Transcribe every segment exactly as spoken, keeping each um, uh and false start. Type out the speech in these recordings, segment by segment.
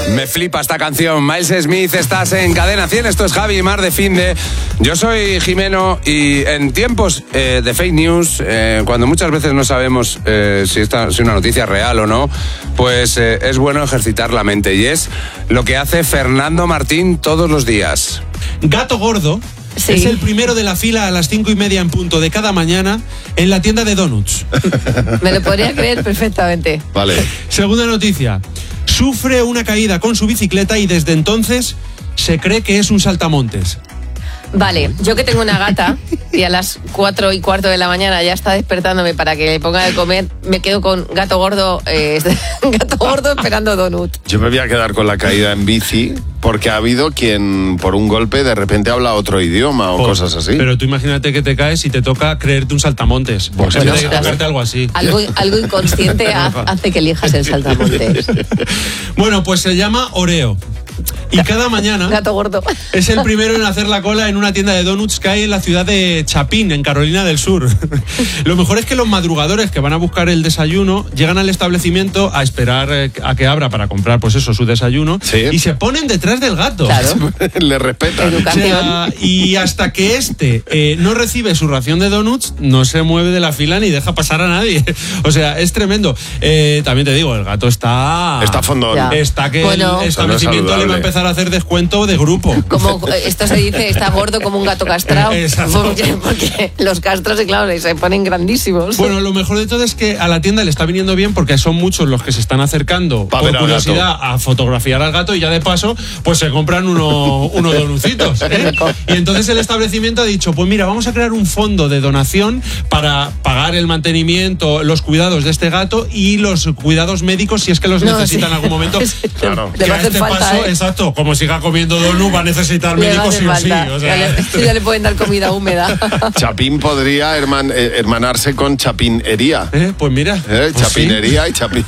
Me flipa esta canción. Miles Smith, estás en Cadena cien. Esto es Javi y Mar de Finde. Yo soy Jimeno y en tiempos eh, de fake news, eh, cuando muchas veces no sabemos eh, si, esta, si una noticia es real o no, pues eh, es bueno ejercitar la mente. Y es lo que hace Fernando Martín todos los días. Gato Gordo sí. es el primero de la fila a las cinco y media en punto de cada mañana en la tienda de donuts. Me lo podría creer perfectamente. Vale. Segunda noticia. Sufre una caída con su bicicleta y desde entonces se cree que es un saltamontes. Vale, yo que tengo una gata y a las cuatro y cuarto de la mañana ya está despertándome para que le ponga de comer, me quedo con gato gordo, eh, gato gordo esperando donut. Yo me voy a quedar con la caída en bici porque ha habido quien por un golpe de repente habla otro idioma o oh, cosas así. Pero tú imagínate que te caes y te toca creerte un saltamontes. Pues bueno, que tocarte algo así. Algo, algo inconsciente hace que elijas el saltamontes. Bueno, pues se llama Oreo. Y cada mañana gato gordo. Es el primero en hacer la cola en una tienda de donuts que hay en la ciudad de Chapin, en Carolina del Sur. Lo mejor es que los madrugadores que van a buscar el desayuno llegan al establecimiento a esperar a que abra para comprar, pues eso, su desayuno, ¿sí? Y se ponen detrás del gato. Claro. Le respetan. O sea, y hasta que este eh, no recibe su ración de donuts, no se mueve de la fila ni deja pasar a nadie. O sea, es tremendo. Eh, también te digo, el gato está... Está fondón. Ya. Está que bueno, el establecimiento no le va a empezar a hacer descuento de grupo. Como esto se dice, está gordo como un gato castrado. Porque, porque los castros, claro, se ponen grandísimos. Bueno, lo mejor de todo es que a la tienda le está viniendo bien porque son muchos los que se están acercando pa por curiosidad a fotografiar al gato y ya de paso pues se compran uno, unos donucitos, ¿eh? Y entonces el establecimiento ha dicho, pues mira, vamos a crear un fondo de donación para pagar el mantenimiento, los cuidados de este gato y los cuidados médicos si es que los no, necesita sí. en algún momento. Claro. Que a este falta, paso, ¿eh? Exacto, como siga comiendo donut va a necesitar médicos sí o sí. O sea. ya, le, ya le pueden dar comida húmeda. Chapín podría herman, eh, hermanarse con chapinería. ¿Eh? Pues mira. ¿Eh? Pues chapinería sí. y chapín.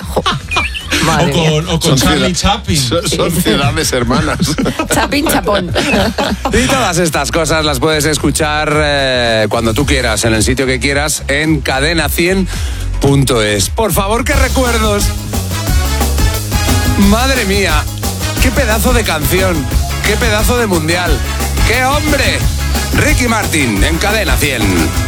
O con, o con Charlie Chaplin. Son, son ciudades hermanas. Chapín, chapón. Y todas estas cosas las puedes escuchar eh, cuando tú quieras, en el sitio que quieras, en cadena cien punto es. Por favor, qué recuerdos. Madre mía, qué pedazo de canción, qué pedazo de mundial, qué hombre. Ricky Martin en Cadena cien.